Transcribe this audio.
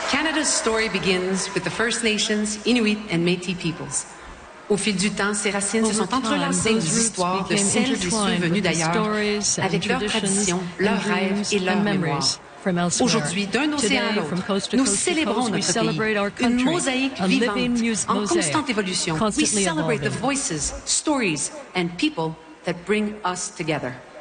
Canada's story begins with the First Nations, Inuit and Métis peoples. Au fil du temps, ces racines se sont entrelacées aux histoires de celles et ceux venus d'ailleurs, avec leurs traditions, leurs rêves et leurs mémoires. Aujourd'hui, d'un océan à l'autre, nous célébrons notre pays, une mosaïque vivante, en constante évolution. We celebrate the voices, stories and people that bring us together.